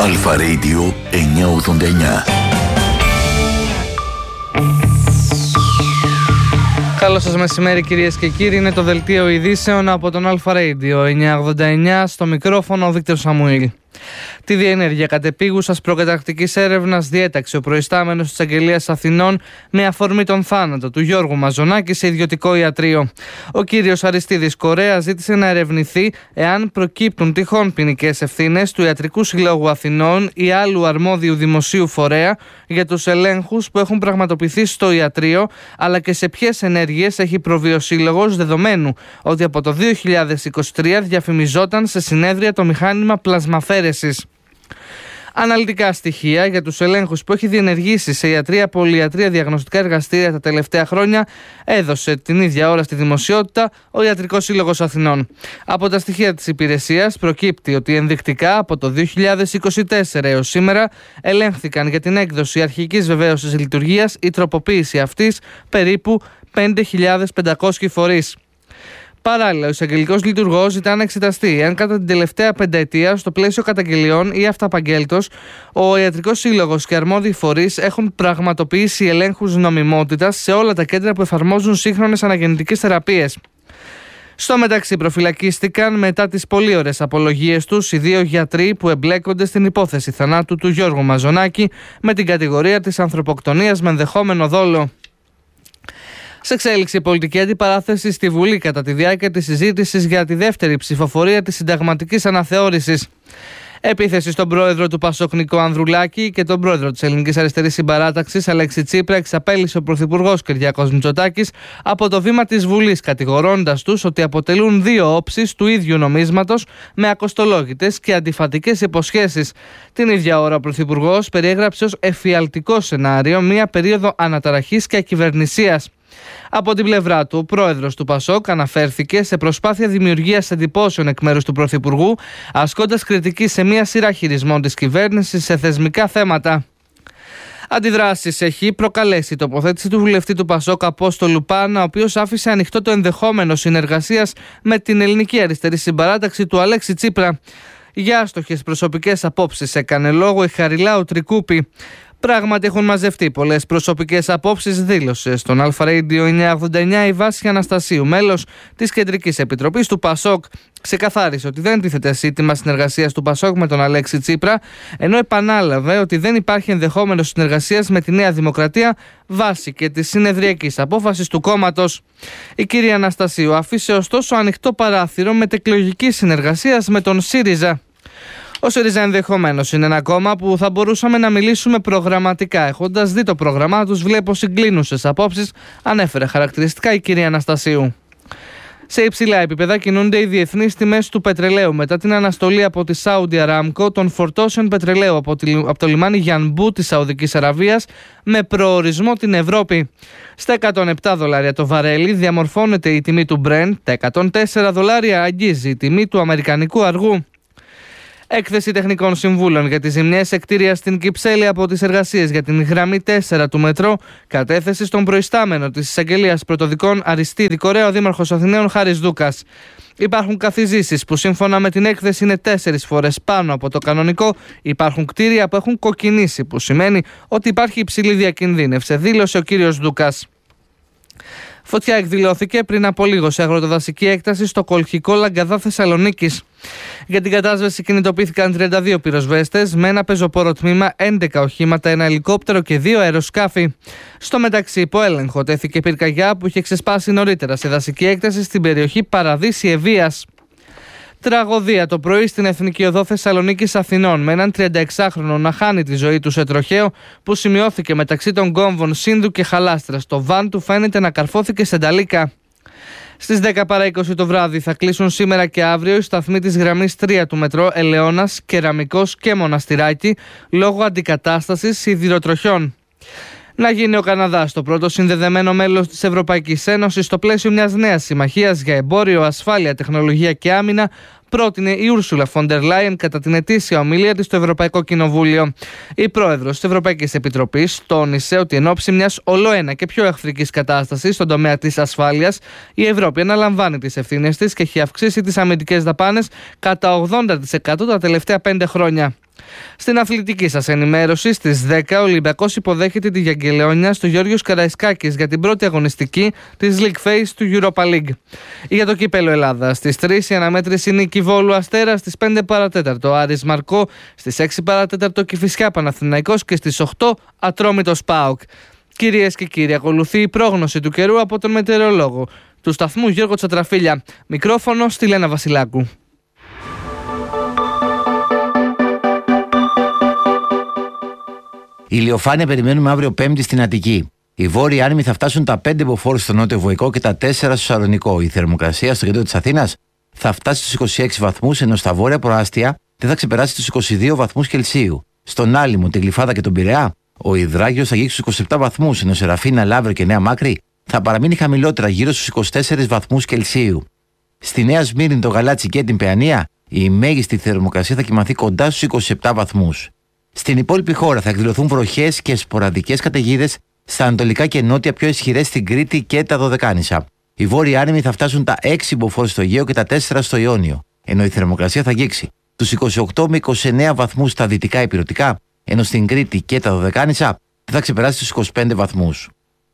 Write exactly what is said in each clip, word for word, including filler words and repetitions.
Αλφα Radio εννιακόσια ογδόντα εννιά. Καλό σας μεσημέρι κυρίες και κύριοι, είναι το δελτίο ειδήσεων από τον Αλφα Radio εννιακόσια ογδόντα εννιά, στο μικρόφωνο ο Βίκτορ Σαμουήλ. Τη διενέργεια κατεπίγουσας προκαταρκτικής έρευνας διέταξε ο προϊστάμενος της Αγγελίας Αθηνών με αφορμή τον θάνατο του Γιώργου Μαζονάκη σε ιδιωτικό ιατρείο. Ο κύριος Αριστίδης Κορέα ζήτησε να ερευνηθεί εάν προκύπτουν τυχόν ποινικές ευθύνες του Ιατρικού Συλλόγου Αθηνών ή άλλου αρμόδιου δημοσίου φορέα για τους ελέγχους που έχουν πραγματοποιηθεί στο ιατρείο, αλλά και σε ποιες ενέργειες έχει προβεί ο Σύλλογος, δεδομένου ότι από το δύο χιλιάδες είκοσι τρία διαφημιζόταν σε συνέδρια το μηχάνημα πλασμαφέρεσης. Αναλυτικά στοιχεία για τους ελέγχους που έχει διενεργήσει σε ιατρία, πολυιατρία, διαγνωστικά εργαστήρια τα τελευταία χρόνια έδωσε την ίδια ώρα στη δημοσιότητα ο Ιατρικός Σύλλογος Αθηνών. Από τα στοιχεία της υπηρεσίας προκύπτει ότι ενδεικτικά από το δύο χιλιάδες είκοσι τέσσερα έως σήμερα ελέγχθηκαν για την έκδοση αρχικής βεβαίωσης λειτουργίας ή τροποποίηση αυτής περίπου πέντε χιλιάδες πεντακόσιοι φορείς. Παράλληλα, ο εισαγγελικός λειτουργός ζητά να εξεταστεί αν κατά την τελευταία πενταετία, στο πλαίσιο καταγγελιών ή αυταπαγγέλτος, ο Ιατρικός Σύλλογος και αρμόδιοι φορείς έχουν πραγματοποιήσει ελέγχους νομιμότητας σε όλα τα κέντρα που εφαρμόζουν σύγχρονες αναγεννητικές θεραπείες. Στο μεταξύ, προφυλακίστηκαν μετά τις πολύ ωραίες απολογίες τους οι δύο γιατροί που εμπλέκονται στην υπόθεση θανάτου του Γιώργου Μαζονάκη με την κατηγορία της ανθρωποκτονίας με ενδεχόμενο δόλο. Σε εξέλιξη, η πολιτική αντιπαράθεση στη Βουλή κατά τη διάρκεια της συζήτησης για τη δεύτερη ψηφοφορία της συνταγματικής αναθεώρησης. Επίθεση στον πρόεδρο του Πασόκ Νικό Ανδρουλάκη και τον πρόεδρο της Ελληνικής Αριστερής Συμπαράταξης Αλέξη Τσίπρα εξαπέλυσε ο πρωθυπουργός Κυριάκος Μητσοτάκης από το βήμα της Βουλής, κατηγορώντας τους ότι αποτελούν δύο όψεις του ίδιου νομίσματος με ακοστολόγητες και αντιφατικές υποσχέσεις. Την ίδια ώρα ο πρωθυπουργός περιέγραψε ως εφιαλτικό σενάριο μία περίοδο αναταραχής και ακυβερνησίας. Από την πλευρά του, ο πρόεδρος του Πασόκ αναφέρθηκε σε προσπάθεια δημιουργίας εντυπώσεων εκ μέρους του Πρωθυπουργού, ασκώντας κριτική σε μία σειρά χειρισμών της κυβέρνησης σε θεσμικά θέματα. Αντιδράσεις έχει προκαλέσει η τοποθέτηση του βουλευτή του Πασόκ Απόστολου Πάνα, ο οποίος άφησε ανοιχτό το ενδεχόμενο συνεργασίας με την Ελληνική Αριστερή Συμπαράταξη του Αλέξη Τσίπρα. Για άστοχες προσωπικές απόψεις έκανε λόγο η Χαριλάου Τρικούπη. Πράγματι έχουν μαζευτεί πολλές προσωπικές απόψεις, δήλωσε στον Αλφα Radio εννιακόσια ογδόντα εννιά η Βάσια Αναστασίου, μέλος της Κεντρικής Επιτροπής του Πασόκ. Ξεκαθάρισε ότι δεν τίθεται ζήτημα συνεργασίας του Πασόκ με τον Αλέξη Τσίπρα, ενώ επανάλαβε ότι δεν υπάρχει ενδεχόμενο συνεργασίας με τη Νέα Δημοκρατία βάσει και της συνεδριακής απόφασης του κόμματος. Η κυρία Αναστασίου αφήσε ωστόσο ανοιχτό παράθυρο μετεκλογικής συνεργασίας με τον ΣΥΡΙΖΑ. Ο ΣΥΡΙΖΑ ενδεχομένως είναι ένα κόμμα που θα μπορούσαμε να μιλήσουμε προγραμματικά. Έχοντας δει το πρόγραμμά τους, βλέπω συγκλίνουσες απόψεις, ανέφερε χαρακτηριστικά η κυρία Αναστασίου. Σε υψηλά επίπεδα κινούνται οι διεθνείς τιμές του πετρελαίου μετά την αναστολή από τη Saudi Aramco των φορτώσεων πετρελαίου από το λιμάνι Γιανμπού της Σαουδικής Αραβίας με προορισμό την Ευρώπη. Στα εκατόν επτά δολάρια το βαρέλι διαμορφώνεται η τιμή του Brent, τα εκατόν τέσσερα δολάρια αγγίζει η τιμή του αμερικανικού αργού. Έκθεση τεχνικών συμβούλων για τις ζημιές σε κτίρια στην Κυψέλη από τις εργασίες για την γραμμή τέσσερα του μετρό, κατέθεση στον προϊστάμενο της εισαγγελίας πρωτοδικών Αριστίδη Κορέα, ο Δήμαρχος Αθηναίων Χάρης Δούκας. Υπάρχουν καθιζήσεις που σύμφωνα με την έκθεση είναι τέσσερις φορές πάνω από το κανονικό. Υπάρχουν κτίρια που έχουν κοκκινήσει, που σημαίνει ότι υπάρχει υψηλή διακινδύνευση, δήλωσε ο κύριος Δούκας. Φωτιά εκδηλώθηκε πριν από λίγο σε αγροτοδασική έκταση στο Κολχικό Λαγκαδά Θεσσαλονίκης. Για την κατάσβεση κινητοποιήθηκαν τριάντα δύο πυροσβέστες με ένα πεζοπόρο τμήμα, έντεκα οχήματα, ένα ελικόπτερο και δύο αεροσκάφη. Στο μεταξύ, υπό έλεγχο τέθηκε πυρκαγιά που είχε ξεσπάσει νωρίτερα σε δασική έκταση στην περιοχή Παραδείσι Ευβοίας. Τραγωδία το πρωί στην Εθνική Οδό Θεσσαλονίκης Αθηνών, με έναν τριανταεξάχρονο να χάνει τη ζωή του σε τροχαίο που σημειώθηκε μεταξύ των κόμβων Σύνδου και Χαλάστρας. Το βαν του φαίνεται να καρφώθηκε σε νταλίκα. Στις δέκα παρά είκοσι το βράδυ θα κλείσουν σήμερα και αύριο οι σταθμοί της γραμμής τρία του μετρό Ελαιώνας, Κεραμικός και Μοναστηράκι λόγω αντικατάστασης σιδηροτροχιών. Να γίνει ο Καναδάς το πρώτο συνδεδεμένο μέλος της Ευρωπαϊκής Ένωσης στο πλαίσιο μιας νέας συμμαχίας για εμπόριο, ασφάλεια, τεχνολογία και άμυνα, πρότεινε η Ούρσουλα Φοντερ Λάιεν κατά την ετήσια ομιλία της στο Ευρωπαϊκό Κοινοβούλιο. Η πρόεδρος της Ευρωπαϊκής Επιτροπής τόνισε ότι εν ώψη μιας ολοένα και πιο εχθρικής κατάστασης στον τομέα της ασφάλειας, η Ευρώπη αναλαμβάνει τις ευθύνες της και έχει αυξήσει τις αμυντικές δαπάνες κατά ογδόντα τοις εκατό τα τελευταία πέντε χρόνια. Στην αθλητική σας ενημέρωση, στις δέκα ο Ολυμπιακός υποδέχεται τη Γιαγγελαιόνια στο Γεώργιος Καραϊσκάκης για την πρώτη αγωνιστική της League Phase του Europa League. Για το κύπελλο Ελλάδα, στις τρεις η αναμέτρηση Νίκη Βόλου Αστέρα, στις πέντε παρατέταρτο Άρης Μαρκό, στις έξι παρατέταρτο Κηφισιά Παναθηναϊκός και στις οκτώ Ατρόμητος ΠΑΟΚ. Κυρίες και κύριοι, ακολουθεί η πρόγνωση του καιρού από τον μετεωρολόγο του σταθμού Γιώργο Τσατραφίλια. Μικρόφωνο στη Λένα Βασιλάκου. Ηλιοφάνεια περιμένουμε αύριο Πέμπτη στην Αττική. Οι βόρειοι άνεμοι θα φτάσουν τα πέντε μποφόρ στο νότιο Βοϊκό και τα τέσσερα στο Σαλονικό. Η θερμοκρασία στο κέντρο της Αθήνας θα φτάσει στους είκοσι έξι βαθμούς, ενώ στα βόρεια προάστια δεν θα ξεπεράσει τους είκοσι δύο βαθμούς Κελσίου. Στον Άλυμο, τη Γλυφάδα και τον Πειραιά, ο υδράγιος θα γύξει στους είκοσι επτά βαθμούς, ενώ σε Ραφίνα, Λαύριο και Νέα Μάκρη θα παραμείνει χαμηλότερα, γύρω στους είκοσι τέσσερις βαθμούς Κελσίου. Στη Νέα Σμύρνη, το Γαλάτσι και την Παιανία, η μέγιστη θερμοκρασία θα κυμανθεί κοντά στους είκοσι επτά βαθμούς. Στην υπόλοιπη χώρα θα εκδηλωθούν βροχές και σποραδικές καταιγίδες στα ανατολικά και νότια, πιο ισχυρές στην Κρήτη και τα Δωδεκάνησα. Οι βόρειοι άνεμοι θα φτάσουν τα έξι μποφόρ στο Αιγαίο και τα τέσσερα στο Ιόνιο, ενώ η θερμοκρασία θα αγγίξει τους είκοσι οκτώ με είκοσι εννέα βαθμούς στα δυτικά ηπειρωτικά, ενώ στην Κρήτη και τα Δωδεκάνησα θα ξεπεράσει τους είκοσι πέντε βαθμούς.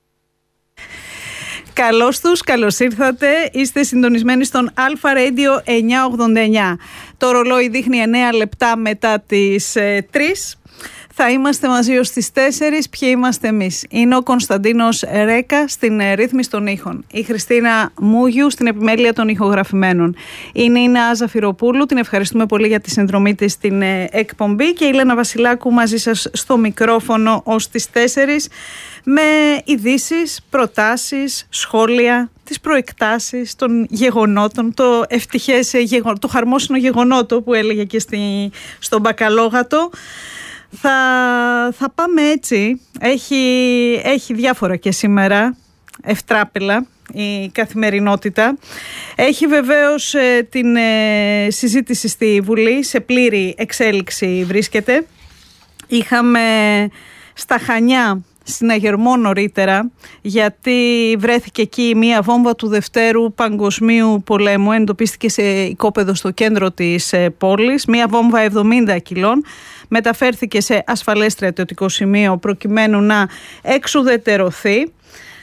Καλώς τους, καλώς ήρθατε. Είστε συντονισμένοι στον Alpha Radio εννιακόσια ογδόντα εννιά. Το ρολόι δείχνει εννέα λεπτά μετά τις ε, τρεις. Θα είμαστε μαζί ως τις τέσσερις. Ποιοι είμαστε εμείς? Είναι ο Κωνσταντίνος Ρέκα στην ε, ρύθμιση των ήχων. Η Χριστίνα Μούγιου στην επιμέλεια των ηχογραφημένων. Είναι η Νέα Ζαφυροπούλου. Την ευχαριστούμε πολύ για τη συνδρομή της στην ε, εκπομπή. Και η Λένα Βασιλάκου μαζί σας στο μικρόφωνο ως τις τέσσερις. Με ειδήσεις, προτάσεις, σχόλια, τις προεκτάσεις των γεγονότων, το ευτυχές, το χαρμόσυνο γεγονότο που έλεγε και στη, στον Μπακαλόγατο. Θα, θα πάμε έτσι. Έχει, έχει διάφορα και σήμερα, ευτράπελα η καθημερινότητα. Έχει βεβαίως ε, την ε, συζήτηση στη Βουλή, σε πλήρη εξέλιξη βρίσκεται. Είχαμε στα Χανιά συναγερμό νωρίτερα, γιατί βρέθηκε εκεί μία βόμβα του Δευτέρου Παγκοσμίου Πολέμου, εντοπίστηκε σε οικόπεδο στο κέντρο της πόλης, μία βόμβα εβδομήντα κιλών, μεταφέρθηκε σε ασφαλές στρατιωτικό σημείο προκειμένου να εξουδετερωθεί.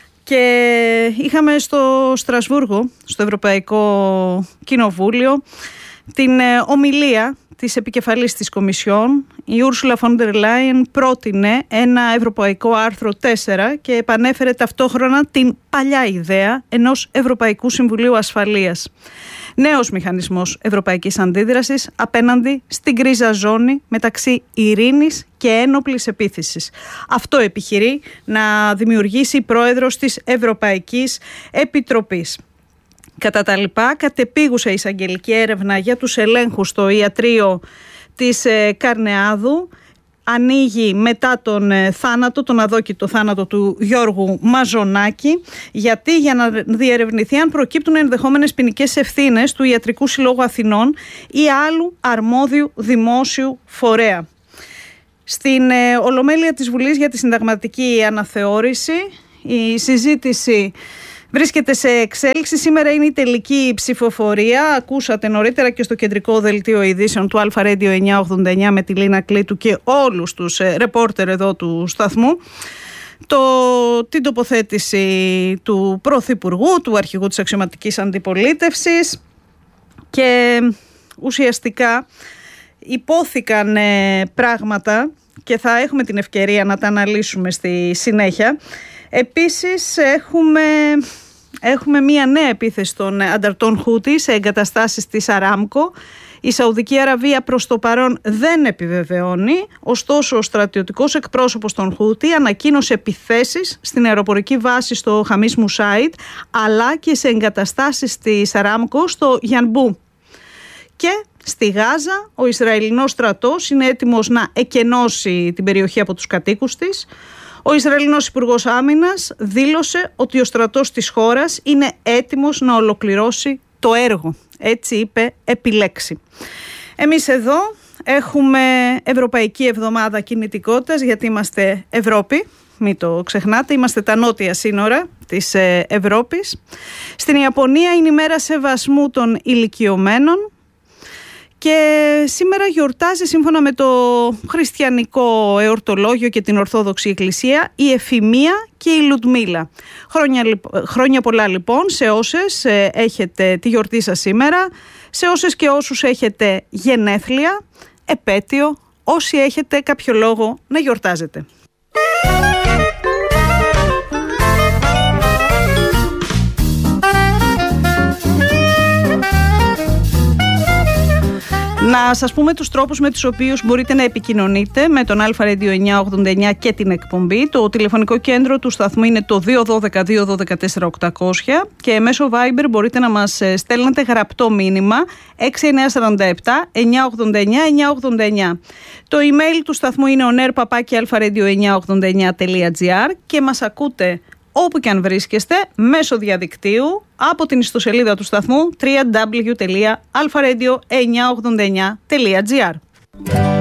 Και είχαμε στο Στρασβούργο, στο Ευρωπαϊκό Κοινοβούλιο, την ομιλία της επικεφαλής της Κομισιόν. Η Ούρσουλα φον ντερ Λάιεν πρότεινε ένα ευρωπαϊκό άρθρο τέσσερα και επανέφερε ταυτόχρονα την παλιά ιδέα ενός Ευρωπαϊκού Συμβουλίου Ασφαλείας. Νέος μηχανισμός ευρωπαϊκής αντίδρασης απέναντι στην γκρίζα ζώνη μεταξύ ειρήνης και ένοπλης επίθεσης. Αυτό επιχειρεί να δημιουργήσει η πρόεδρος της Ευρωπαϊκής Επιτροπής. Κατά τα λοιπά, κατεπήγουσα εισαγγελική έρευνα για τους ελέγχους στο ιατρείο της Καρνεάδου ανοίγει μετά τον θάνατο, τον αδόκητο θάνατο του Γιώργου Μαζονάκη, γιατί για να διερευνηθεί αν προκύπτουν ενδεχόμενες ποινικές ευθύνες του Ιατρικού Συλλόγου Αθηνών ή άλλου αρμόδιου δημόσιου φορέα. Στην ε, Ολομέλεια της Βουλής για τη συνταγματική αναθεώρηση, η συζήτηση βρίσκεται σε εξέλιξη. Σήμερα είναι η τελική ψηφοφορία. Ακούσατε νωρίτερα και στο κεντρικό δελτίο ειδήσεων του Alpha Radio εννιακόσια ογδόντα εννιά με τη Λίνα Κλήτου και όλους τους ρεπόρτερ εδώ του σταθμού το, την τοποθέτηση του Πρωθυπουργού, του Αρχηγού της Αξιωματικής Αντιπολίτευσης, και ουσιαστικά υπόθηκαν ε, πράγματα και θα έχουμε την ευκαιρία να τα αναλύσουμε στη συνέχεια. Επίσης έχουμε, έχουμε μία νέα επίθεση των ανταρτών Χούτι σε εγκαταστάσεις της Αράμκο. Η Σαουδική Αραβία προς το παρόν δεν επιβεβαιώνει, ωστόσο ο στρατιωτικός εκπρόσωπος των Χούτι ανακοίνωσε επιθέσεις στην αεροπορική βάση στο Χαμίς Μουσάιτ, αλλά και σε εγκαταστάσεις της Αράμκο στο Γιανμπού. Και στη Γάζα ο Ισραηλινός στρατός είναι έτοιμος να εκενώσει την περιοχή από τους κατοίκους της. Ο Ισραηλινός Υπουργός Άμυνας δήλωσε ότι ο στρατός της χώρας είναι έτοιμος να ολοκληρώσει το έργο. Έτσι είπε επιλέξει. Εμείς εδώ έχουμε Ευρωπαϊκή Εβδομάδα Κινητικότητας, γιατί είμαστε Ευρώπη. Μην το ξεχνάτε, είμαστε τα νότια σύνορα της Ευρώπης. Στην Ιαπωνία είναι η μέρα σεβασμού των ηλικιωμένων. Και σήμερα γιορτάζει, σύμφωνα με το χριστιανικό εορτολόγιο και την Ορθόδοξη Εκκλησία, η Εφημία και η Λουντμίλα. Χρόνια, χρόνια πολλά λοιπόν σε όσες ε, έχετε τη γιορτή σας σήμερα, σε όσες και όσους έχετε γενέθλια, επέτειο, όσοι έχετε κάποιο λόγο να γιορτάζετε. Να σας πούμε τους τρόπους με τους οποίους μπορείτε να επικοινωνείτε με τον Αλφα Radio εννιακόσια ογδόντα εννιά και την εκπομπή. Το τηλεφωνικό κέντρο του σταθμού είναι το δύο ένα δύο δύο ένα δύο τέσσερα οκτακόσια και μέσω Viber μπορείτε να μας στέλνετε γραπτό μήνυμα έξι εννιά τέσσερα επτά εννιακόσια ογδόντα εννιά εννιακόσια ογδόντα εννιά. Το email του σταθμού είναι onair παπάκι αλφα ρέιντιο εννιακόσια ογδόντα εννιά τελεία τζι άρ και μας ακούτε όπου και αν βρίσκεστε μέσω διαδικτύου από την ιστοσελίδα του σταθμού double-u double-u double-u τελεία αλφα ρέιντιο εννιακόσια ογδόντα εννιά τελεία τζι άρ.